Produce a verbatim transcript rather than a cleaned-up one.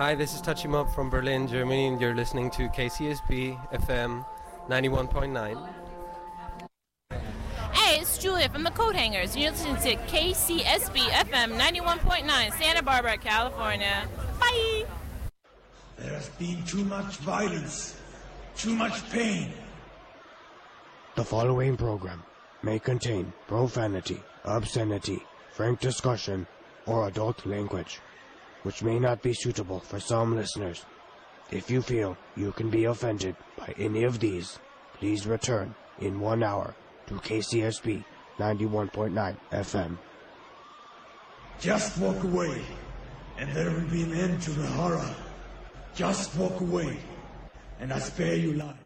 Hi, this is Touchy Mob from Berlin, Germany, and you're listening to K C S B F M ninety-one point nine. Hey, it's Julia from the Coat Hangers. You're listening to K C S B F M ninety-one point nine, Santa Barbara, California. Bye! There has been too much violence, too much pain. The following program may contain profanity, obscenity, frank discussion, or adult language, which may not be suitable for some listeners. If you feel you can be offended by any of these, please return in one hour to K C S B ninety-one point nine F M. Just walk away, and there will be an end to the horror. Just walk away, and I spare you life.